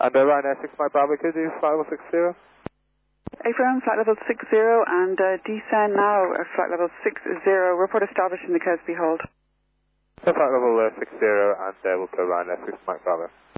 And Ryanair 6 Mike Bravo, could you do flight level 60? Affirm, flight level 60 and descend now, flight level 60. Report established in the Kesby hold. So flight level 60 and we'll go Ryanair 6 Mike Bravo.